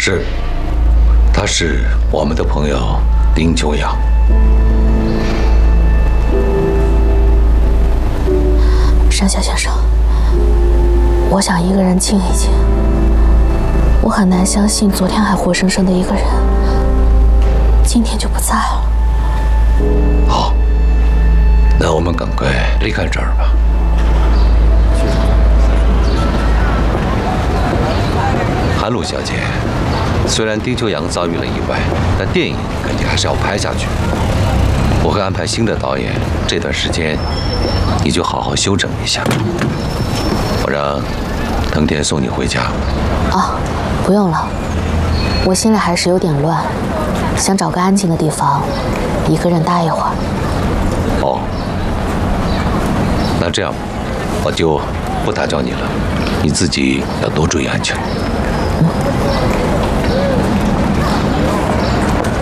是，他是我们的朋友丁秋阳。 山下先生，我想一个人静一静。我很难相信，昨天还活生生的一个人，今天就不在了。 好，那我们赶快离开这儿吧。韩露小姐，虽然丁秋阳遭遇了意外，但电影肯定还是要拍下去。我会安排新的导演，这段时间你就好好休整一下。我让藤田送你回家。 啊，不用了，我心里还是有点乱，想找个安静的地方，一个人待一会儿。 哦，那这样吧，我就不打搅你了，你自己要多注意安全。 嗯。